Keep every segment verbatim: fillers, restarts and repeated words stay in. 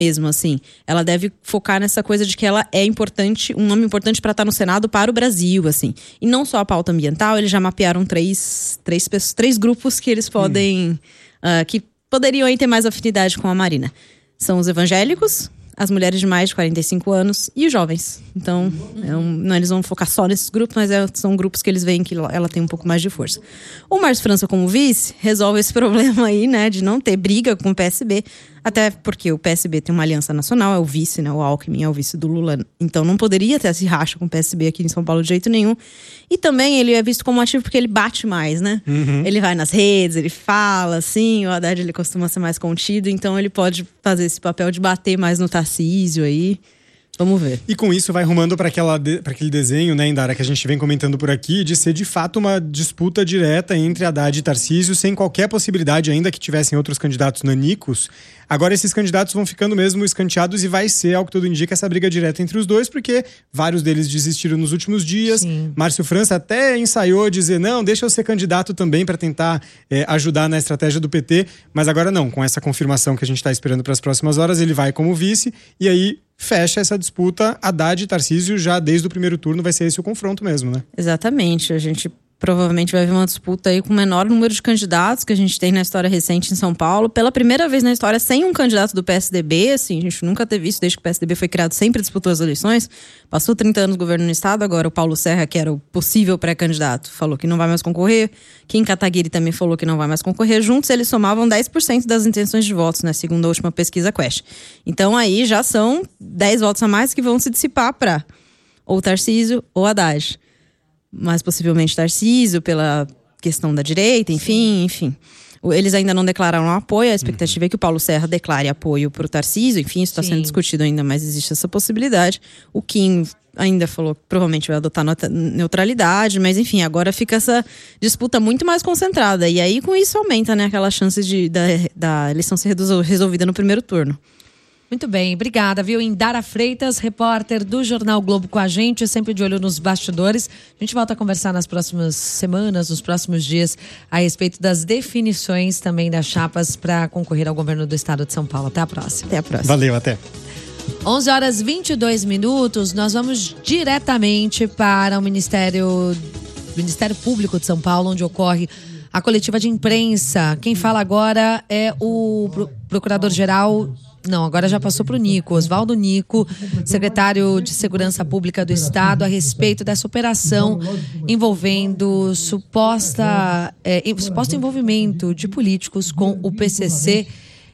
mesmo, assim. Ela deve focar nessa coisa de que ela é importante, um nome importante para estar no Senado para o Brasil, assim. E não só a pauta ambiental, eles já mapearam três, três, três grupos que eles podem... Hum. Uh, que poderiam aí ter mais afinidade com a Marina. São os evangélicos, as mulheres de mais de quarenta e cinco anos e os jovens. Então, é um, não, eles vão focar só nesses grupos, mas é, são grupos que eles veem que ela tem um pouco mais de força. O Márcio França, como vice, resolve esse problema aí, né, de não ter briga com o P S B, até porque o P S B tem uma aliança nacional, é o vice, né, o Alckmin é o vice do Lula, então não poderia ter esse racha com o P S B aqui em São Paulo de jeito nenhum. E também ele é visto como ativo porque ele bate mais, né? Uhum. Ele vai nas redes, ele fala, assim, o Haddad ele costuma ser mais contido, então ele pode fazer esse papel de bater mais no Tarcísio aí. Vamos ver. E com isso vai rumando para aquele desenho, né, Indara, que a gente vem comentando por aqui, de ser de fato uma disputa direta entre Haddad e Tarcísio, sem qualquer possibilidade, ainda que tivessem outros candidatos nanicos. Agora esses candidatos vão ficando mesmo escanteados e vai ser, ao que tudo indica, essa briga direta entre os dois, porque vários deles desistiram nos últimos dias. Sim. Márcio França até ensaiou dizer, não, deixa eu ser candidato também para tentar é, ajudar na estratégia do P T, mas agora não, com essa confirmação que a gente está esperando para as próximas horas, ele vai como vice e aí fecha essa disputa. Haddad e Tarcísio já desde o primeiro turno vai ser esse o confronto mesmo, né? Exatamente, a gente provavelmente vai ver uma disputa aí com o menor número de candidatos que a gente tem na história recente em São Paulo. Pela primeira vez na história, sem um candidato do P S D B, assim, a gente nunca teve isso desde que o P S D B foi criado, sempre disputou as eleições. Passou trinta anos no governo no estado, agora o Paulo Serra, que era o possível pré-candidato, falou que não vai mais concorrer. Kim Kataguiri também falou que não vai mais concorrer. Juntos eles somavam dez por cento das intenções de votos, né, segundo a última pesquisa Quest. Então aí já são dez votos a mais que vão se dissipar para ou Tarcísio ou Haddad. Mais possivelmente Tarcísio, pela questão da direita, enfim, enfim. Eles ainda não declararam apoio, a expectativa uhum. é que o Paulo Serra declare apoio para o Tarcísio, enfim, isso está sendo discutido ainda, mas existe essa possibilidade. O Kim ainda falou que provavelmente vai adotar neutralidade, mas enfim, agora fica essa disputa muito mais concentrada, e aí com isso aumenta, né, aquela chance de, da, da eleição ser resolvida no primeiro turno. Muito bem, obrigada, viu? Indara Freitas, repórter do Jornal Globo com a gente, sempre de olho nos bastidores. A gente volta a conversar nas próximas semanas, nos próximos dias, a respeito das definições também das chapas para concorrer ao governo do estado de São Paulo. Até a próxima. Até a próxima. Valeu, até. onze horas e vinte e dois minutos, nós vamos diretamente para o Ministério, Ministério Público de São Paulo, onde ocorre a coletiva de imprensa. Quem fala agora é o Procurador-Geral... Não, agora já passou para o Nico, Oswaldo Nico, secretário de Segurança Pública do Estado, a respeito dessa operação envolvendo suposta, é, suposto envolvimento de políticos com o P C C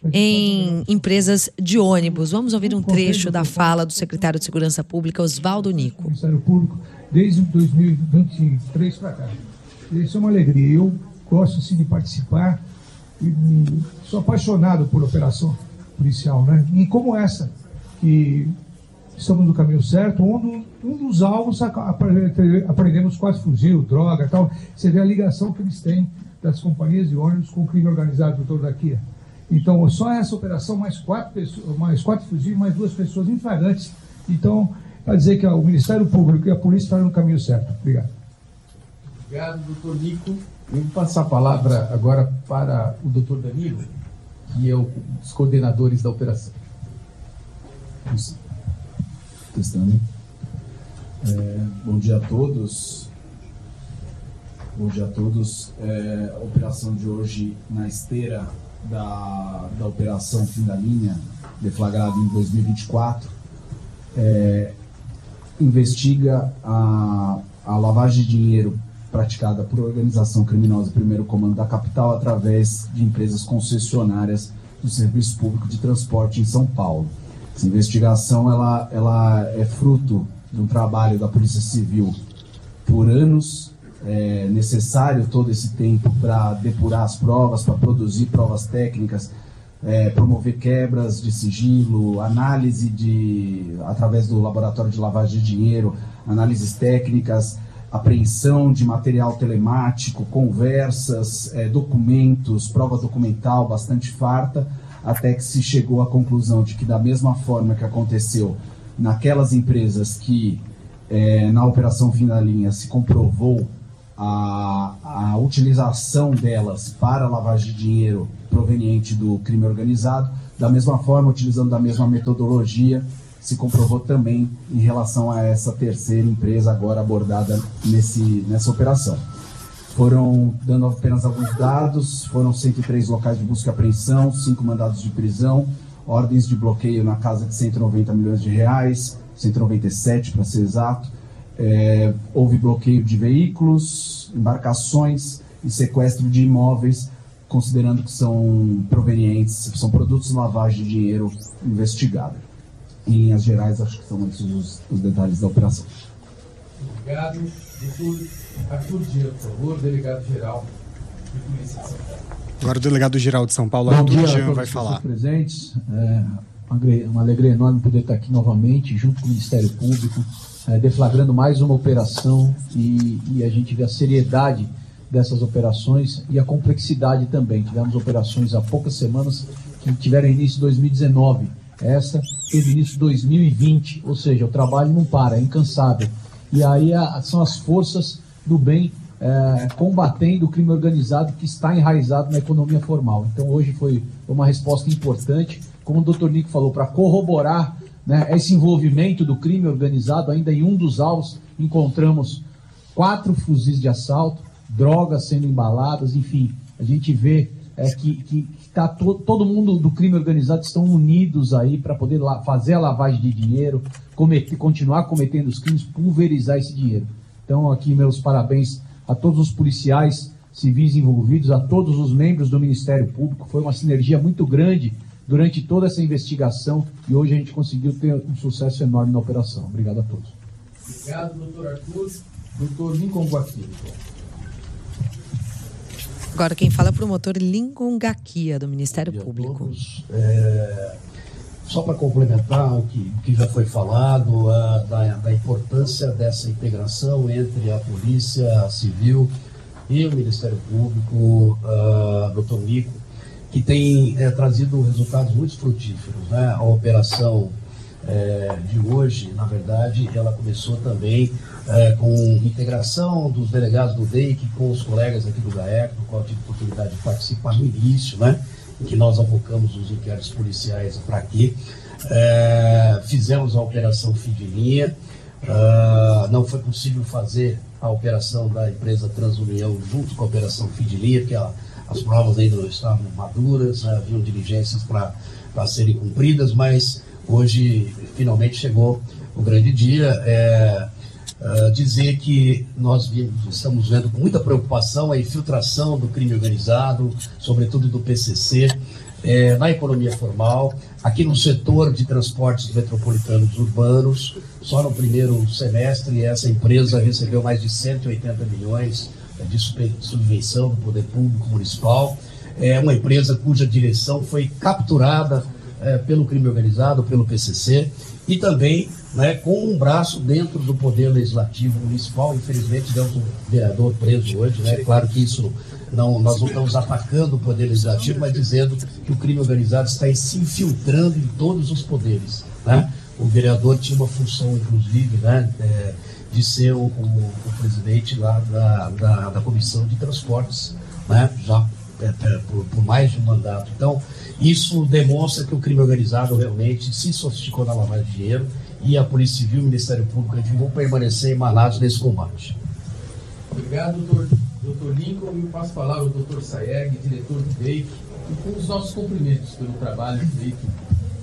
em empresas de ônibus. Vamos ouvir um trecho da fala do secretário de Segurança Pública, Oswaldo Nico. Ministério Público desde dois mil e vinte e três para cá. Isso é uma alegria. Eu gosto sim de participar e sou apaixonado por operação policial, né? E como essa, que estamos no caminho certo, onde um dos alvos aprendemos quase fuzil, droga e tal. Você vê a ligação que eles têm das companhias de ônibus com o crime organizado do doutor daqui. Então, só essa operação, mais quatro, pessoas, mais quatro fuzis, mais duas pessoas em flagrantes. Então, para dizer que ó, o Ministério Público e a polícia estão no caminho certo. Obrigado. Obrigado, doutor Nico. Eu vou passar a palavra agora para o doutor Danilo, que é um dos coordenadores da operação. Testando. É, bom dia a todos. Bom dia a todos. É, a operação de hoje, na esteira da, da operação Fim da Linha, deflagrada em dois mil e vinte e quatro, é, investiga a, a lavagem de dinheiro praticada por organização criminosa Primeiro Comando da Capital através de empresas concessionárias do Serviço Público de Transporte em São Paulo. Essa investigação ela, ela é fruto de um trabalho da Polícia Civil por anos, é necessário todo esse tempo para depurar as provas, para produzir provas técnicas, é, promover quebras de sigilo, análise de, através do Laboratório de Lavagem de Dinheiro, análises técnicas, apreensão de material telemático, conversas, é, documentos, prova documental bastante farta, até que se chegou à conclusão de que, da mesma forma que aconteceu naquelas empresas que, é, na Operação Fim da Linha, se comprovou a, a utilização delas para lavagem de dinheiro proveniente do crime organizado, Da mesma forma, utilizando da mesma metodologia, se comprovou também em relação a essa terceira empresa agora abordada nesse, nessa operação. Foram, dando apenas alguns dados, foram cento e três locais de busca e apreensão, cinco mandados de prisão, ordens de bloqueio na casa de cento e noventa milhões de reais, cento e noventa e sete para ser exato. É, houve bloqueio de veículos, embarcações e sequestro de imóveis, considerando que são provenientes, são produtos de lavagem de dinheiro investigado. Em linhas gerais, acho que são esses os, os detalhes da operação. Obrigado. Doutor Arthur Jean, por favor, delegado-geral de Polícia de São Paulo. Agora o delegado-geral de São Paulo, Bom Arthur dia Jean, a vai todos falar. Os presentes. É uma alegria enorme poder estar aqui novamente, junto com o Ministério Público, é, deflagrando mais uma operação e, e a gente vê a seriedade dessas operações e a complexidade também. Tivemos operações há poucas semanas que tiveram início em dois mil e dezenove. Essa teve início em dois mil e vinte, ou seja, o trabalho não para, é incansável. E aí a, são as forças do bem é, combatendo o crime organizado que está enraizado na economia formal. Então hoje foi uma resposta importante, como o doutor Nico falou, para corroborar, né, esse envolvimento do crime organizado. Ainda em um dos alvos encontramos quatro fuzis de assalto, drogas sendo embaladas, enfim, a gente vê é, que, que, que tá to, todo mundo do crime organizado estão unidos aí para poder la, fazer a lavagem de dinheiro, cometer, continuar cometendo os crimes, pulverizar esse dinheiro. Então aqui meus parabéns a todos os policiais civis envolvidos, a todos os membros do Ministério Público. Foi uma sinergia muito grande durante toda essa investigação e hoje a gente conseguiu ter um sucesso enorme na operação. Obrigado a todos. Obrigado, doutor Arthur. Doutor Lincoln Guaquino. Agora quem fala é o promotor Lincoln Gaquia, do Ministério Público. Todos, é, só para complementar o que, o que já foi falado, a, da, da importância dessa integração entre a Polícia Civil e o Ministério Público, uh, doutor Nico, que tem é, trazido resultados muito frutíferos, né? A operação é, de hoje, na verdade, ela começou também é, com integração dos delegados do D E I C com os colegas aqui do GAECO, no qual eu tive a oportunidade de participar no início, né? Em que nós avocamos os inquéritos policiais para aqui. É, fizemos a operação fim de linha. Uh, não foi possível fazer a operação da empresa Transunião junto com a operação fim de linha, porque a, as provas ainda não estavam maduras, né? Haviam diligências para serem cumpridas, mas hoje finalmente chegou o grande dia. É, uh, dizer que nós vimos, estamos vendo com muita preocupação a infiltração do crime organizado, sobretudo do P C C, é, na economia formal, aqui no setor de transportes metropolitanos urbanos. Só no primeiro semestre essa empresa recebeu mais de cento e oitenta milhões de subvenção do poder público municipal. É uma empresa cuja direção foi capturada é, pelo crime organizado, pelo P C C, e também, né, com um braço dentro do poder legislativo municipal. Infelizmente temos um vereador preso hoje, né? Claro que isso não, nós não estamos atacando o poder legislativo, mas dizendo que o crime organizado está se infiltrando em todos os poderes, né? O vereador tinha uma função, inclusive, né, é, de ser o, o, o presidente lá da, da, da Comissão de Transportes, né, já é, é, por, por mais de um mandato. Então, isso demonstra que o crime organizado realmente se sofisticou na lavagem de dinheiro, e a Polícia Civil e o Ministério Público vão permanecer emanados nesse combate. Obrigado, doutor, doutor Lincoln. E eu passo a palavra ao doutor Sayeg, diretor do D E I C, e com os nossos cumprimentos pelo trabalho do D E I C.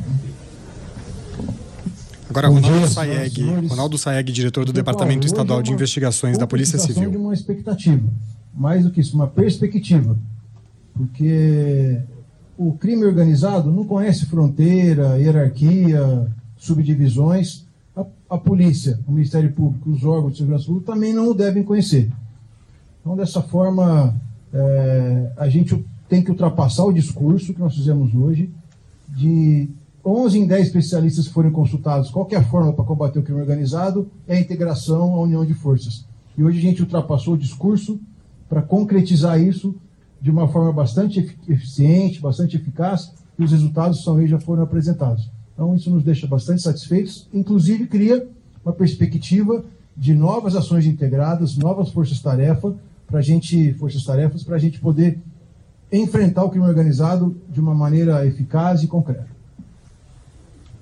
Agora, Ronaldo Sayeg, Ronaldo Sayeg, diretor do Departamento Estadual de Investigações da Polícia Civil. De uma expectativa, mais do que isso, uma perspectiva, porque o crime organizado não conhece fronteira, hierarquia, subdivisões. A, a polícia, o Ministério Público, os órgãos de segurança pública também não o devem conhecer. Então, dessa forma, é, a gente tem que ultrapassar o discurso que nós fizemos hoje de onze em dez especialistas que forem consultados. Qual que é a forma para combater o crime organizado? É a integração, a união de forças. E hoje a gente ultrapassou o discurso para concretizar isso de uma forma bastante eficiente, bastante eficaz, e os resultados são aí, já foram apresentados. Então isso nos deixa bastante satisfeitos, inclusive cria uma perspectiva de novas ações integradas, novas forças-tarefa, para a gente, forças-tarefas, para a gente poder enfrentar o crime organizado de uma maneira eficaz e concreta.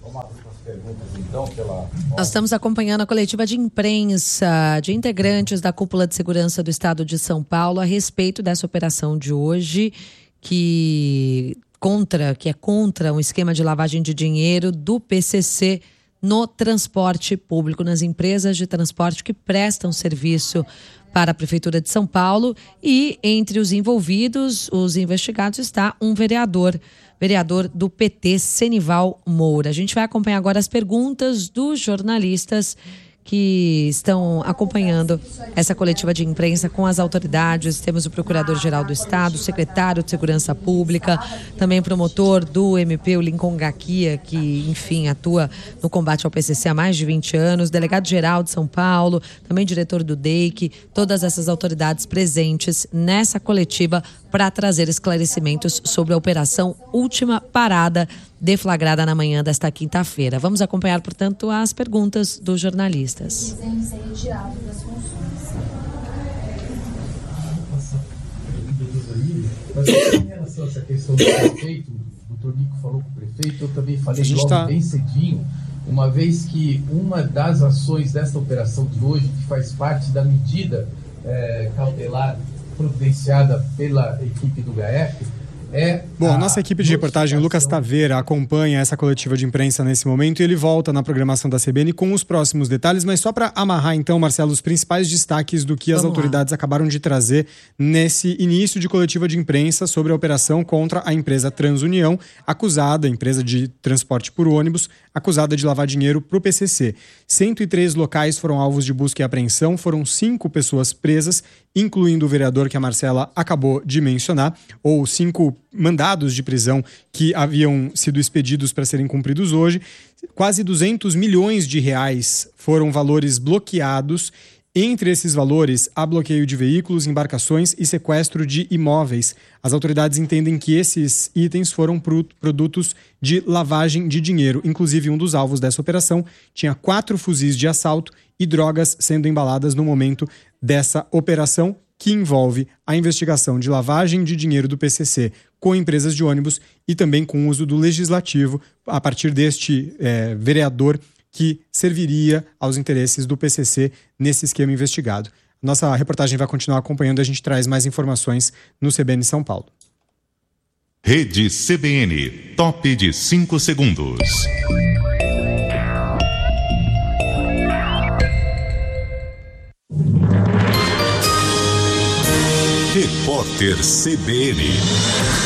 Vamos abrir as perguntas, então, pela... Nós estamos acompanhando a coletiva de imprensa de integrantes da Cúpula de Segurança do Estado de São Paulo a respeito dessa operação de hoje, que, contra, que é contra um esquema de lavagem de dinheiro do P C C no transporte público, nas empresas de transporte que prestam serviço para a Prefeitura de São Paulo. E entre os envolvidos, os investigados, está um vereador, vereador do P T, Senival Moura. A gente vai acompanhar agora as perguntas dos jornalistas que estão acompanhando essa coletiva de imprensa com as autoridades. Temos o Procurador-Geral do Estado, o Secretário de Segurança Pública, também o promotor do M P, o Lincoln Gaquia, que, enfim, atua no combate ao P C C há mais de vinte anos, delegado-geral de São Paulo, também diretor do D E I C, todas essas autoridades presentes nessa coletiva para trazer esclarecimentos sobre a operação Última Parada, deflagrada na manhã desta quinta-feira. Vamos acompanhar, portanto, as perguntas dos jornalistas. Mas em relação a essa questão do prefeito, o doutor Nico falou com o prefeito, eu também falei logo tá... bem cedinho, uma vez que uma das ações desta operação de hoje, que faz parte da medida é, cautelar providenciada pela equipe do G A E F, É Bom, a nossa equipe de reportagem, Lucas Taveira, acompanha essa coletiva de imprensa nesse momento e ele volta na programação da C B N com os próximos detalhes, mas só para amarrar então, Marcelo, os principais destaques do que as Vamos autoridades lá. acabaram de trazer nesse início de coletiva de imprensa sobre a operação contra a empresa Transunião, acusada, empresa de transporte por ônibus, acusada de lavar dinheiro para o P C C. cento e três locais foram alvos de busca e apreensão, foram cinco pessoas presas, incluindo o vereador que a Marcela acabou de mencionar, ou cinco mandados de prisão que haviam sido expedidos para serem cumpridos hoje. Quase duzentos milhões de reais foram valores bloqueados. Entre esses valores, há bloqueio de veículos, embarcações e sequestro de imóveis. As autoridades entendem que esses itens foram produtos de lavagem de dinheiro. Inclusive, um dos alvos dessa operação tinha quatro fuzis de assalto e drogas sendo embaladas no momento dessa operação, que envolve a investigação de lavagem de dinheiro do P C C com empresas de ônibus e também com o uso do legislativo a partir deste é, vereador que serviria aos interesses do P C C nesse esquema investigado. Nossa reportagem vai continuar acompanhando, a gente traz mais informações no C B N São Paulo. Rede C B N, top de cinco segundos. Repórter C B N.